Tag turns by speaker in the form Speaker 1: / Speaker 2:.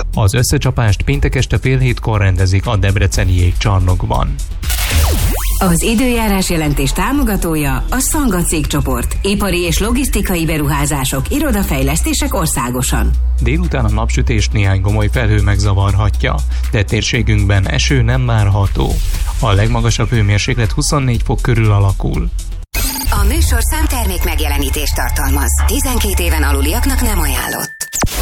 Speaker 1: Az összecsapást péntek este fél hétkor rendezik a debreceni jégcsarnokban.
Speaker 2: Az időjárás jelentés támogatója a Szanga cégcsoport. Ipari és logisztikai beruházások, irodafejlesztések országosan.
Speaker 1: Délután a napsütést néhány gomoly felhő megzavarhatja, de térségünkben eső nem várható. A legmagasabb hőmérséklet 24 fok körül alakul.
Speaker 3: A műsorszám termék megjelenítést tartalmaz. 12 éven aluliaknak nem ajánlott.